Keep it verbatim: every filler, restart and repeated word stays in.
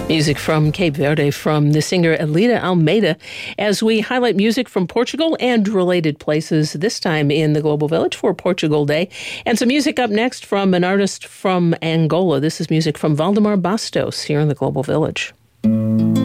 Music from Cape Verde from the singer Elida Almeida as we highlight music from Portugal and related places, this time in the Global Village for Portugal Day. And some music up next from an artist from Angola. This is music from Valdemar Bastos here in the Global Village.